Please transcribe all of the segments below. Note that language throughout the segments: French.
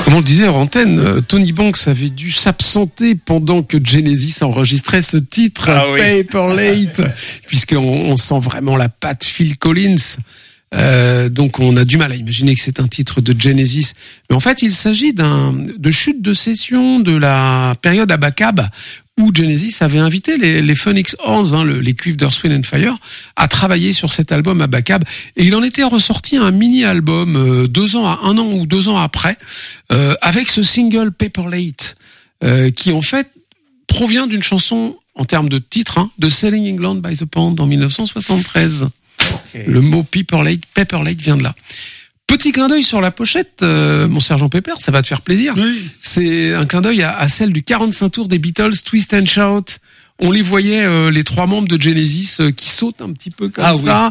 Comme on le disait hors antenne, Tony Banks avait dû s'absenter pendant que Genesis enregistrait ce titre, Paper Late, puisqu'on sent vraiment la patte Phil Collins. Donc on a du mal à imaginer que c'est un titre de Genesis, mais en fait il s'agit de chute de session de la période Abacab où Genesis avait invité les Phoenix Horns, les cuivres d'Earth, Wind & Fire, à travailler sur cet album Abacab, et il en était ressorti un mini-album 1 an ou 2 ans après, avec ce single Paper Late, qui en fait provient d'une chanson en termes de titre, de Selling England by the Pound en 1973. Okay. Le mot Paper Late vient de là. Petit clin d'œil sur la pochette, mon sergent Pépère, ça va te faire plaisir. Oui. C'est un clin d'œil à celle du 45 tours des Beatles, Twist and Shout. On les voyait, les 3 membres de Genesis, qui sautent un petit peu comme ça,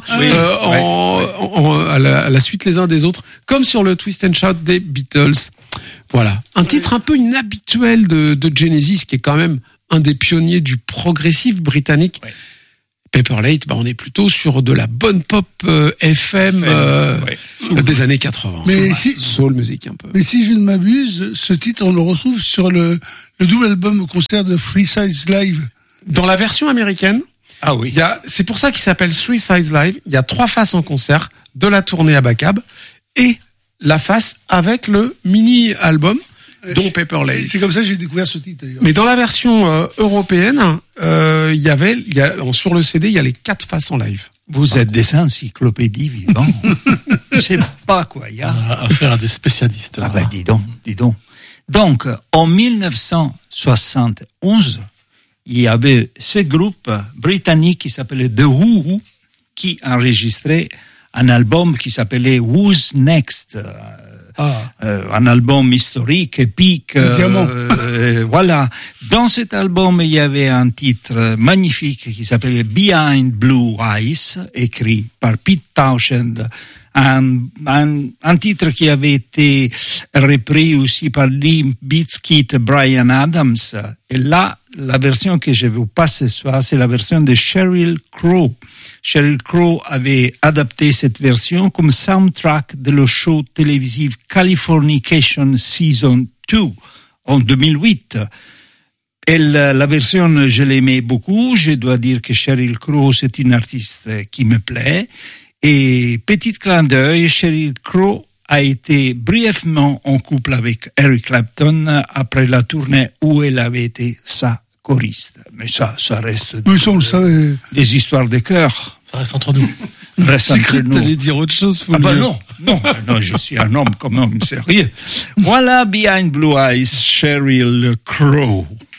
à la suite les uns des autres, comme sur le Twist and Shout des Beatles. Voilà. Un titre un peu inhabituel de Genesis, qui est quand même un des pionniers du progressif britannique. Ouais. Paper Late, on est plutôt sur de la bonne pop FM des années 80. Mais soul music un peu. Mais si je ne m'abuse, ce titre on le retrouve sur le double album au concert de Three Sides Live. Dans la version américaine. Ah oui. C'est pour ça qu'il s'appelle Three Sides Live. Il y a 3 faces en concert de la tournée Abacab et la face avec le mini album. Dont Paper Late. C'est comme ça que j'ai découvert ce titre d'ailleurs. Mais dans la version européenne, sur le CD, il y a les 4 faces en live. Vous êtes des encyclopédies vivantes. Je sais pas quoi il y a. Affaire à des spécialistes. Là. Ah dis donc. Donc, en 1971, il y avait ce groupe britannique qui s'appelait The Who, qui enregistrait un album qui s'appelait Who's Next. Un album historique, épique. Voilà. Dans cet album, il y avait un titre magnifique qui s'appelait Behind Blue Eyes, écrit par Pete Townshend. Un titre qui avait été repris aussi par Limp Bizkit, Bryan Adams. Et là, la version que je vous passe ce soir, c'est la version de Sheryl Crow. Sheryl Crow avait adapté cette version comme soundtrack de le show télévisif Californication Season 2 en 2008. Et la version, je l'aimais beaucoup. Je dois dire que Sheryl Crow, c'est une artiste qui me plaît. Et petit clin d'œil, Sheryl Crow a été brièvement en couple avec Eric Clapton après la tournée où elle avait été sa choriste. Mais ça reste des histoires de cœur. Ça reste entre nous. J'ai cru que t'allais dire autre chose. Non, je suis un homme quand même sérieux. Voilà Behind Blue Eyes, Sheryl Crow.